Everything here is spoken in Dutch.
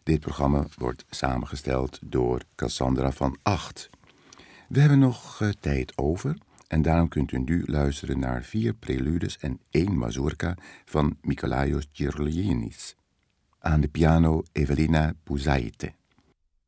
Dit programma wordt samengesteld door Cassandra van Acht. We hebben nog tijd over en daarom kunt u nu luisteren naar 4 preludes en 1 mazurka van Mikolaios Cherlianis. Aan de piano Evelina Pouzaite.